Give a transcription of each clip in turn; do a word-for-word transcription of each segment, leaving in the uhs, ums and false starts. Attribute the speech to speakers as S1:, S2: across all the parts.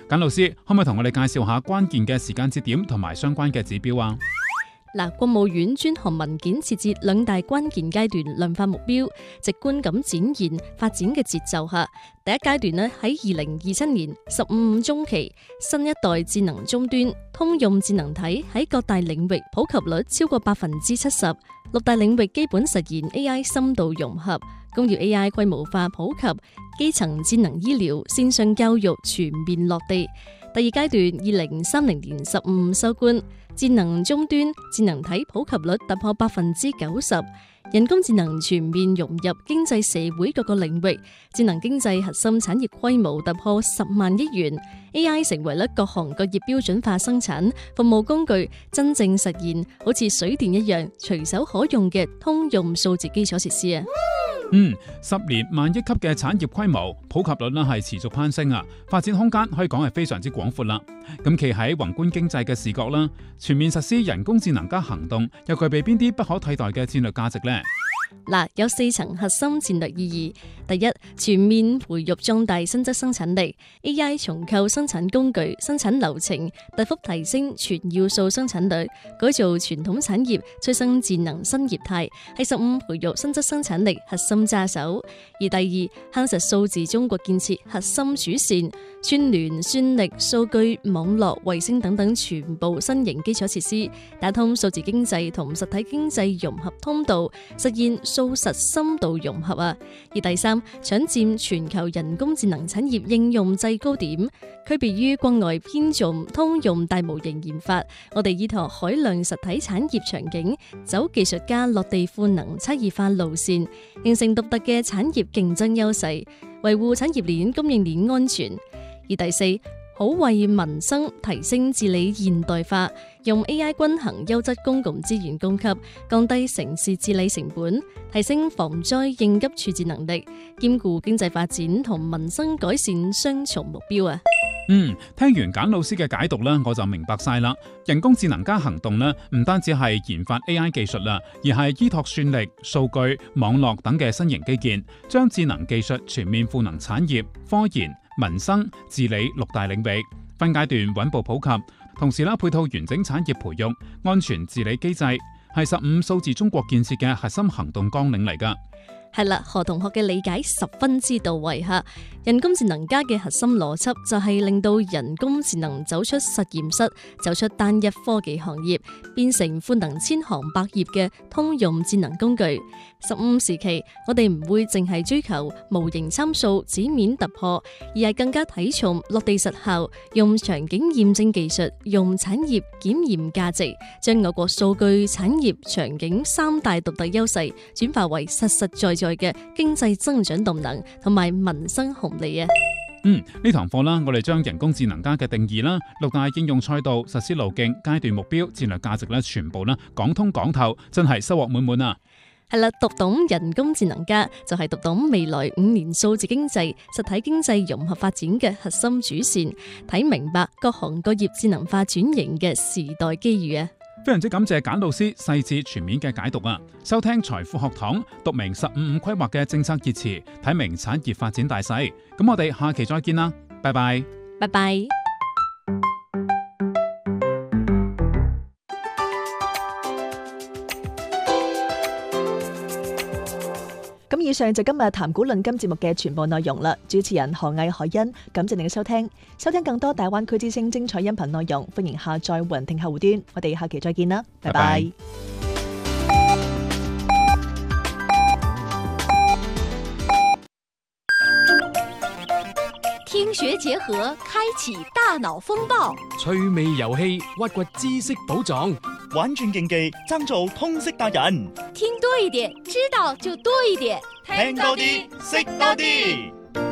S1: 簡老師可唔可以同我哋介紹下關鍵嘅時間節點同埋相關嘅指標啊？
S2: 嗱，國務院專項文件設置兩大關鍵階段量化目標，直觀咁展現發展嘅節奏下。第一階段呢，喺二零二七年十五五中期，新一代智能終端通用智能體喺各大領域普及率超過百分之七十，六大領域基本實現 A I 深度融合，工業 A I 規模化普及，基層智能醫療、線上教育全面落地。第二階段二零三零年十五五收官，智能終端智能體普及率突破百分之九十，人工智能全面融入經濟社會各個領域，智能經濟核心產業規模突破十萬億元 ，A I 成為咗各行各業標準化生產服務工具，真正實現好似水電一樣隨手可用嘅通用數字基礎設施啊！
S1: 嗯，十年萬億級嘅產業規模普及率呢係持續攀升啊，發展空間可以講係非常之廣闊啦。咁企喺宏觀經濟嘅視角啦，全面實施人工智能加行動，又具備邊啲不可替代嘅戰略價值呢？
S2: 嗱，有四層核心戰略意義。第一，全面培育壯大新質生產力 ，A I 重構生產工具、生產流程，大幅提升全要素生產率，改造傳統產業，催生智能新業態，係十五培育新質生產力核心揸手。而第二，夯實數字中國建設核心主線，串聯算力、數據、網絡、衛星等等全部新型基礎設施，打通數字經濟同實體經濟融合通道，實現數實深度融合啊！而第三，搶佔全球人工智能產業應用制高點，區別於國外偏重通用大模型研發，我哋依託海量實體產業場景，走技術家落地賦能差異化路線，形成獨特嘅產業競爭優勢，維護產業鏈供應鏈安全。而第四，好為民生提升治理現代化，用 A I 均衡優質公共資源供給，降低城市治理成本，提升防災應急處置能力，兼顧經濟發展同民生改善雙重目標啊！
S1: 嗯，聽完簡老師嘅解讀呢，我就明白晒啦。人工智能加行動呢，唔單止係研發 A I 技術啦，而係依託算力、數據、網絡等嘅新型基建，將智能技術全面賦能產業、科研、民生、治理六大領域，分階段穩步普及，同時啦配套完整產業培育、安全治理機制，係十五數字中國建設嘅核心行動綱領嚟㗎。
S2: 係啦，何同學嘅理解十分之到位吓。人工智能家嘅核心邏輯就係令到人工智能走出實驗室，走出單一科技行業，變成賦能千行百業嘅通用智能工具。十五時期，我哋唔會淨係追求模型參數、紙面突破，而係更加睇重落地實效，用場景驗證技術，用產業檢驗價值，將我國數據、產業、場景三大獨特優勢轉化為實實在在嘅經濟增長動能同埋民生紅利啊！
S1: 嗯，呢堂課啦，我哋將人工智能家嘅定義啦、六大應用賽道、實施路徑、階段目標、戰略價值咧，全部啦講通講透，真係收穫滿滿啊！
S2: 係啦，讀懂人工智能家就係讀懂未來五年數字經濟、實體經濟融合發展嘅核心主線，睇明白各行各業智能化轉型嘅時代機遇啊！
S1: 非常之感謝簡老師細緻全面嘅解讀啊！收聽財富學堂，讀明十五五規劃嘅政策熱詞，睇明產業發展大勢。咁我哋下期再見啦，拜拜，
S2: 拜拜。
S3: 咁以上就今日談古論今節目嘅全部內容啦。主持人何毅、海欣，感謝你嘅收聽。收聽更多大灣區之聲精彩音頻內容，歡迎下載雲聽客戶端。我哋下期再見啦，拜拜。
S4: 聽學結合，開啟大腦風暴。
S5: 趣味遊戲，挖掘知識寶藏。
S6: 玩轉競技，爭做通識達人。
S4: 聽多一點，知道就多一點。
S6: 聽多啲，識多啲。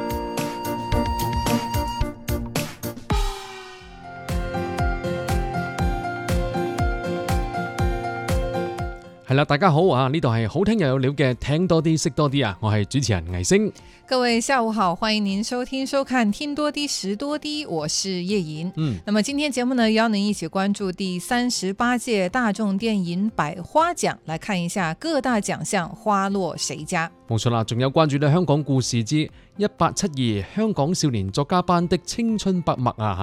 S5: 係啦，大家好啊！呢度係好聽又有料嘅，聽多啲識多啲啊！我係主持人魏星。
S7: 各位下午好，歡迎您收聽收看聽多啲識多啲，我是葉瑩。嗯，那麼今天節目呢，邀您一起關注第三十八屆大眾電影百花獎，來看一下各大獎項花落誰家。
S5: 冇錯啦，仲有關注咧香港故事之一八七二香港少年作家班的青春筆墨啊